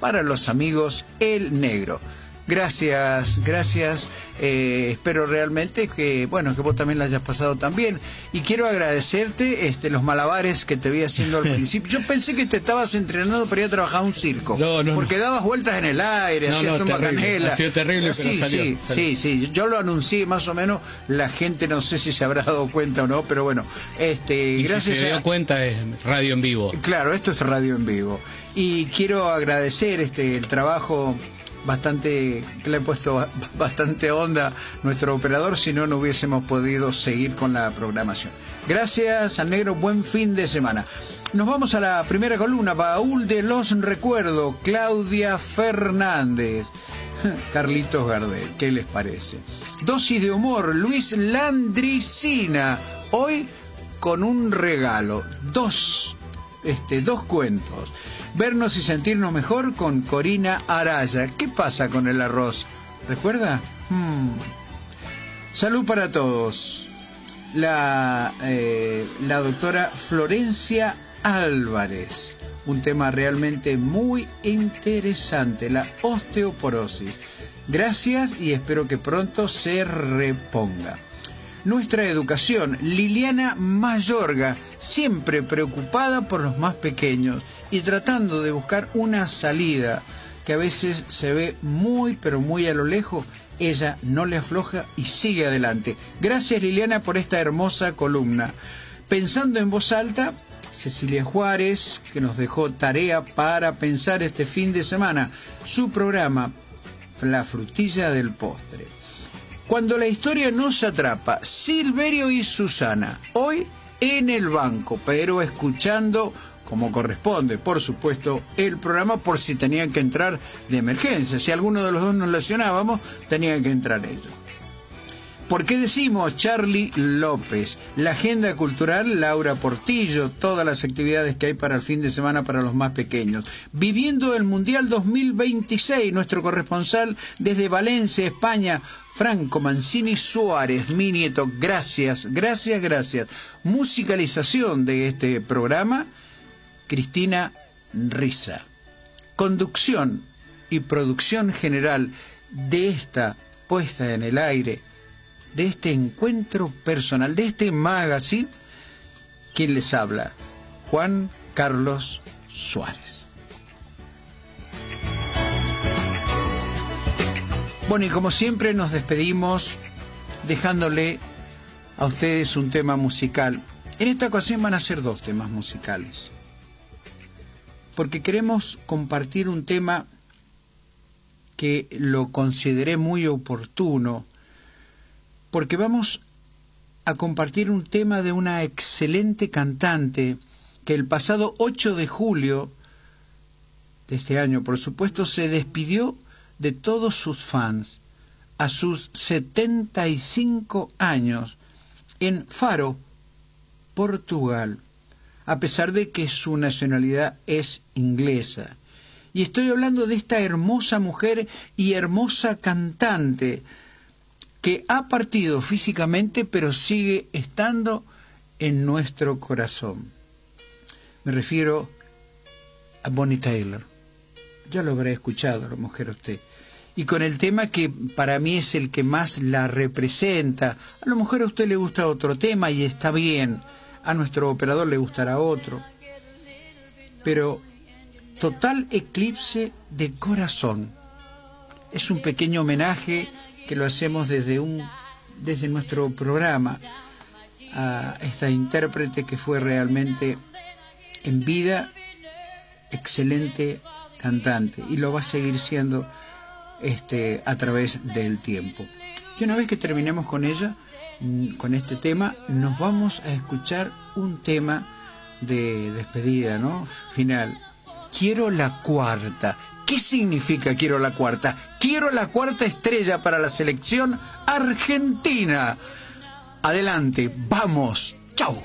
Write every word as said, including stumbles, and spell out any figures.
para los amigos El Negro. Gracias, gracias. Eh, espero realmente que, bueno, que vos también la hayas pasado también. Y quiero agradecerte este, los malabares que te vi haciendo al principio. Yo pensé que te estabas entrenando para ir a trabajar a un circo. No, no, porque no. dabas vueltas en el aire, no, hacías no, tumba terrible. canela. Ha sido terrible, sí, pero salió, sí, salió. sí, sí. Yo lo anuncié más o menos. La gente no sé si se habrá dado cuenta o no, pero bueno. Este, y gracias si se dio a... cuenta es radio en vivo. Claro, esto es radio en vivo. Y quiero agradecer este el trabajo bastante, que le he puesto bastante onda nuestro operador, si no, no hubiésemos podido seguir con la programación. Gracias al Negro, buen fin de semana. Nos vamos a la primera columna, baúl de los recuerdos, Claudia Fernández, Carlitos Gardel, ¿qué les parece? Dosis de humor, Luis Landricina, hoy con un regalo, dos, este, dos cuentos. Vernos y sentirnos mejor con Corina Araya. ¿Qué pasa con el arroz? ¿Recuerda? Hmm. Salud para todos. La, eh, la doctora Florencia Álvarez. Un tema realmente muy interesante, la osteoporosis. Gracias y espero que pronto se reponga. Nuestra educación, Liliana Mayorga, siempre preocupada por los más pequeños y tratando de buscar una salida que a veces se ve muy pero muy a lo lejos, ella no le afloja y sigue adelante. Gracias, Liliana, por esta hermosa columna. Pensando en voz alta, Cecilia Juárez, que nos dejó tarea para pensar este fin de semana, su programa La Frutilla del Postre. Cuando la historia nos atrapa, Silverio y Susana, hoy en el banco, pero escuchando como corresponde, por supuesto, el programa por si tenían que entrar de emergencia. Si alguno de los dos nos lesionábamos, tenían que entrar ellos. ¿Por qué decimos Charlie López? La agenda cultural, Laura Portillo, todas las actividades que hay para el fin de semana para los más pequeños. Viviendo el Mundial dos mil veintiséis, nuestro corresponsal desde Valencia, España, Franco Mancini Suárez, mi nieto. Gracias, gracias, gracias. Musicalización de este programa, Cristina Risa. Conducción y producción general de esta puesta en el aire, de este encuentro personal, de este magazine, ¿quién les habla? Juan Carlos Suárez. Bueno, y como siempre nos despedimos dejándole a ustedes un tema musical. En esta ocasión van a ser dos temas musicales, porque queremos compartir un tema que lo consideré muy oportuno, porque vamos a compartir un tema de una excelente cantante que el pasado ocho de julio de este año, por supuesto, se despidió de todos sus fans a sus setenta y cinco años en Faro, Portugal, a pesar de que su nacionalidad es inglesa. Y estoy hablando de esta hermosa mujer y hermosa cantante que ha partido físicamente, pero sigue estando en nuestro corazón. Me refiero a Bonnie Tyler. Ya lo habrá escuchado, a lo mejor usted. Y con el tema que para mí es el que más la representa. A lo mejor a usted le gusta otro tema y está bien. A nuestro operador le gustará otro. Pero Total Eclipse de Corazón es un pequeño homenaje que lo hacemos desde un desde nuestro programa a esta intérprete que fue realmente en vida excelente cantante y lo va a seguir siendo este a través del tiempo. Y una vez que terminemos con ella, con este tema, nos vamos a escuchar un tema de despedida, ¿no? Final. Quiero la cuarta. ¿Qué significa quiero la cuarta? Quiero la cuarta estrella para la selección argentina. Adelante, vamos. Chau.